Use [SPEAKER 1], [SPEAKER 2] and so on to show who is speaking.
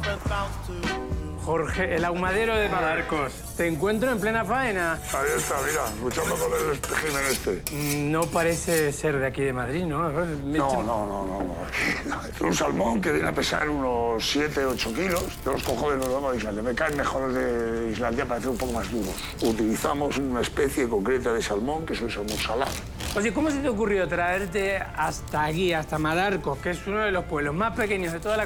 [SPEAKER 1] Jorge, el ahumadero de Madarcos. Te encuentro en plena faena.
[SPEAKER 2] Ahí está, mira, luchando con el espécimen este.
[SPEAKER 1] No parece ser de aquí de Madrid, ¿no?
[SPEAKER 2] No. Es un salmón que viene a pesar unos 7, 8 kilos. Yo los cojo de Noruega de Islandia. Me caen mejor los de Islandia para ser un poco más duros. Utilizamos una especie concreta de salmón, que es el salmón salado.
[SPEAKER 1] Oye, ¿cómo se te ocurrió traerte hasta aquí, hasta Madarcos, que es uno de los pueblos más pequeños de toda la